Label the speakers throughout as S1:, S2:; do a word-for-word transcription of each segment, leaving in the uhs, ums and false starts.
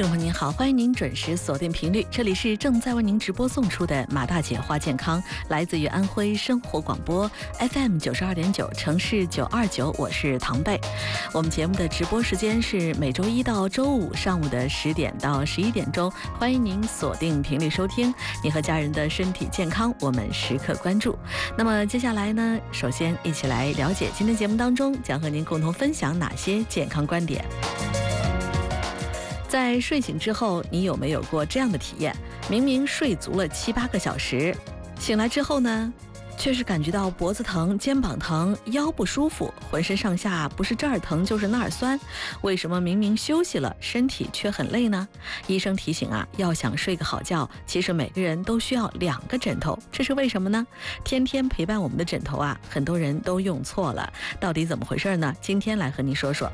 S1: 听众朋友您好，欢迎您准时锁定频率，这里是正在为您直播送出的马大姐话健康，来自于安徽生活广播 F M 九十二点九，城市九二九，我是唐贝。我们节目的直播时间是每周一到周五上午的十点到十一点钟，欢迎您锁定频率收听。你和家人的身体健康，我们时刻关注。那么接下来呢，首先一起来了解今天节目当中将和您共同分享哪些健康观点。在睡醒之后，你有没有过这样的体验？明明睡足了七八个小时，醒来之后呢，却是感觉到脖子疼、肩膀疼、腰不舒服，浑身上下不是这儿疼就是那儿酸。为什么明明休息了，身体却很累呢？医生提醒啊，要想睡个好觉，其实每个人都需要两个枕头，这是为什么呢？天天陪伴我们的枕头啊，很多人都用错了，到底怎么回事呢？今天来和您说说。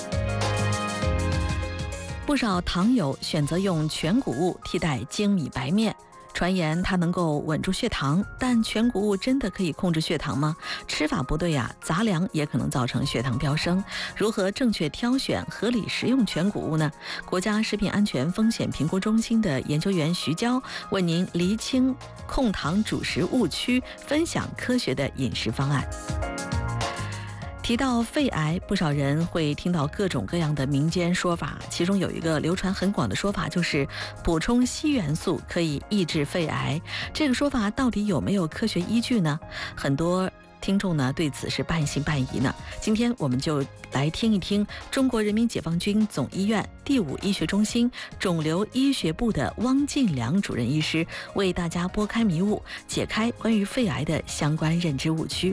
S1: 不少糖友选择用全谷物替代精米白面，传言它能够稳住血糖，但全谷物真的可以控制血糖吗？吃法不对呀，杂粮也可能造成血糖飙升。如何正确挑选、合理食用全谷物呢？国家食品安全风险评估中心的研究员徐娇为您厘清控糖主食误区，分享科学的饮食方案。提到肺癌，不少人会听到各种各样的民间说法，其中有一个流传很广的说法，就是补充硒元素可以抑制肺癌。这个说法到底有没有科学依据呢？很多听众呢对此是半信半疑呢。今天我们就来听一听中国人民解放军总医院第五医学中心肿瘤医学部的汪进良主任医师为大家拨开迷雾，解开关于肺癌的相关认知误区。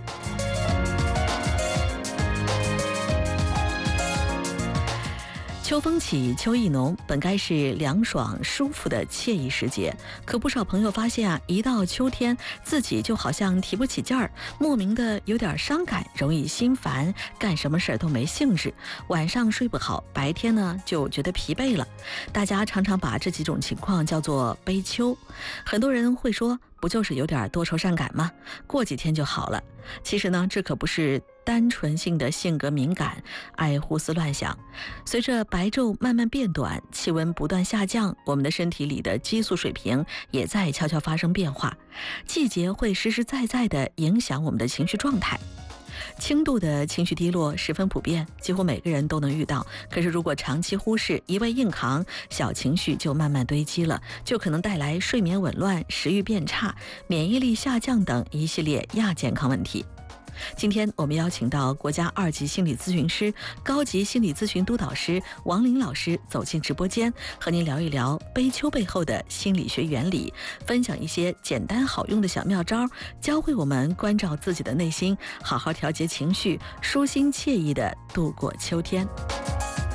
S1: 秋风起，秋意浓，本该是凉爽舒服的惬意时节，可不少朋友发现啊，一到秋天，自己就好像提不起劲儿，莫名的有点伤感，容易心烦，干什么事儿都没兴致，晚上睡不好，白天呢就觉得疲惫了。大家常常把这几种情况叫做悲秋。很多人会说，不就是有点多愁善感吗？过几天就好了。其实呢，这可不是单纯性的性格敏感，爱胡思乱想。随着白昼慢慢变短，气温不断下降，我们的身体里的激素水平也在悄悄发生变化。季节会实实在在地影响我们的情绪状态。轻度的情绪低落十分普遍，几乎每个人都能遇到。可是如果长期忽视，一味硬扛，小情绪就慢慢堆积了，就可能带来睡眠紊乱、食欲变差、免疫力下降等一系列亚健康问题。今天我们邀请到国家二级心理咨询师、高级心理咨询督导师王林老师走进直播间，和您聊一聊悲秋背后的心理学原理，分享一些简单好用的小妙招，教会我们关照自己的内心，好好调节情绪，舒心惬意地度过秋天。